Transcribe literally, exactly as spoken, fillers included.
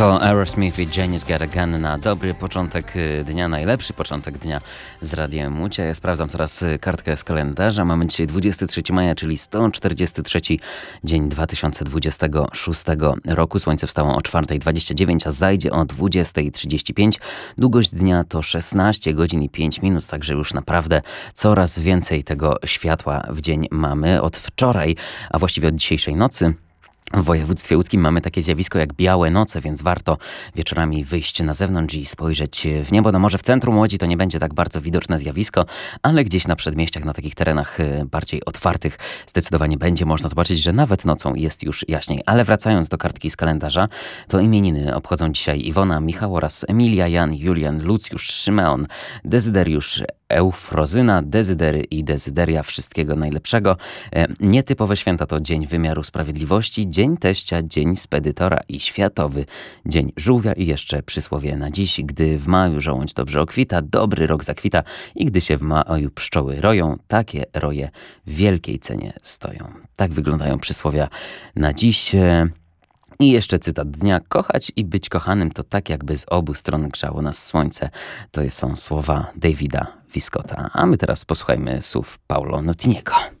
To Aerosmith i Janis Got a Gun na dobry początek dnia, najlepszy początek dnia z Radiem Mucia. Ja sprawdzam teraz kartkę z kalendarza. Mamy dzisiaj dwudziestego trzeciego maja, czyli sto czterdziesty trzeci dzień dwa tysiące dwudziestego szóstego roku. Słońce wstało o czwarta dwadzieścia dziewięć, a zajdzie o dwudziesta trzydzieści pięć. Długość dnia to szesnaście godzin i pięć minut, także już naprawdę coraz więcej tego światła w dzień mamy. Od wczoraj, a właściwie od dzisiejszej nocy, w województwie łódzkim mamy takie zjawisko jak białe noce, więc warto wieczorami wyjść na zewnątrz i spojrzeć w niebo. No może w centrum Łodzi to nie będzie tak bardzo widoczne zjawisko, ale gdzieś na przedmieściach, na takich terenach bardziej otwartych zdecydowanie będzie można zobaczyć, że nawet nocą jest już jaśniej. Ale wracając do kartki z kalendarza, to imieniny obchodzą dzisiaj Iwona, Michał oraz Emilia, Jan, Julian, Lucjusz, Szymeon, Dezyderiusz, Eufrozyna, Dezydery i Dezyderia. Wszystkiego najlepszego. Nietypowe święta to Dzień Wymiaru Sprawiedliwości, Dzień Teścia, Dzień Spedytora i Światowy Dzień Żółwia. I jeszcze przysłowie na dziś: gdy w maju żołądź dobrze okwita, dobry rok zakwita, i gdy się w maju pszczoły roją, takie roje w wielkiej cenie stoją. Tak wyglądają przysłowia na dziś. I jeszcze cytat dnia: kochać i być kochanym to tak, jakby z obu stron grzało nas słońce. To są słowa Davida Viscotta. A my teraz posłuchajmy słów Paulo Nutiniego.